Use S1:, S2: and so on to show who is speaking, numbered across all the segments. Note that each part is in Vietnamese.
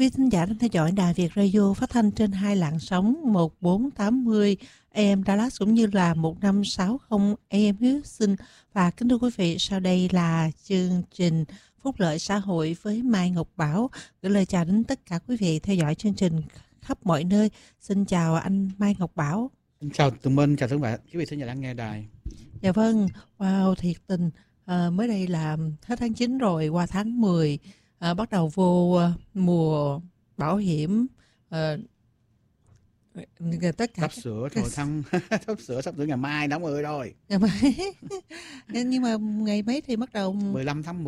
S1: Quý thính giả đang theo dõi Đài Việt Radio phát thanh trên hai làn sóng 1480 AM Dallas cũng như là 1560 AM Houston. Và kính thưa quý vị, sau đây là chương trình Phúc lợi xã hội với Mai Ngọc Bảo. Gửi lời chào đến tất cả quý vị theo dõi chương trình khắp mọi nơi. Xin chào anh Mai Ngọc Bảo.
S2: Chào Tùng Minh, chào tất cả quý vị thính giả đang nghe đài.
S1: Dạ vâng, wow, thiệt tình. Mới đây là hết tháng 9 rồi, qua tháng 10, bắt đầu vô mùa bảo hiểm, tất cả
S2: Sắp sửa rồi sắp sửa ngày mai đóng ơi rồi.
S1: nhưng mà ngày mấy thì bắt đầu
S2: 15 tháng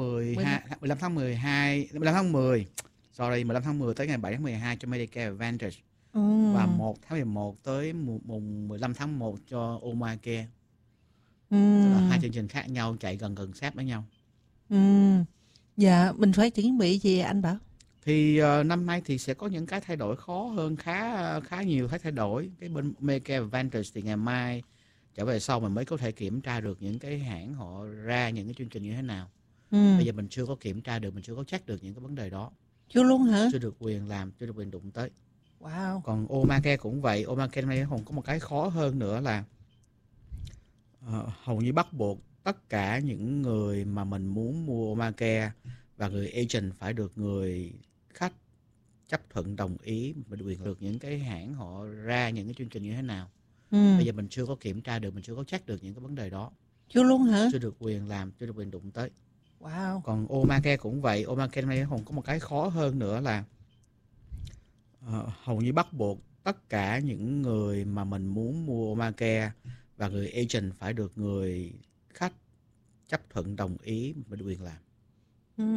S2: 10. Sorry, 15 tháng 10 tới ngày 7 tháng 12 cho Medicare Advantage. Và 1 tháng 11 tới mùng 15 tháng 1 cho Obamacare. Tức là hai chương trình khác nhau, chạy gần sát với nhau.
S1: Dạ, mình phải chuẩn bị gì anh Bảo?
S2: Thì năm nay thì sẽ có những cái thay đổi khó hơn, khá nhiều cái thay đổi. Cái bên Medicare Advantage thì ngày mai trở về sau mình mới có thể kiểm tra được những cái hãng họ ra những cái chương trình như thế nào. Bây giờ mình chưa có kiểm tra được, mình chưa có check được những cái vấn đề đó.
S1: Chưa luôn hả?
S2: Chưa được quyền làm, chưa được quyền đụng tới.
S1: Wow.
S2: Còn Obamacare cũng vậy. Obamacare năm nay còn có một cái khó hơn nữa là hầu như bắt buộc tất cả những người mà mình muốn mua Obamacare và người agent phải được người khách chấp thuận đồng ý, mình quyền được những cái hãng họ ra những cái chương trình như thế nào. Bây giờ mình chưa có kiểm tra được, mình chưa có check được những cái vấn đề đó.
S1: Chưa luôn hả?
S2: Chưa được quyền làm, chưa được quyền đụng tới.
S1: Wow.
S2: Còn Obamacare cũng vậy. Obamacare năm nay còn có một cái khó hơn nữa là hầu như bắt buộc tất cả những người mà mình muốn mua Obamacare và người agent phải được người khách chấp thuận đồng ý, mình quyền làm.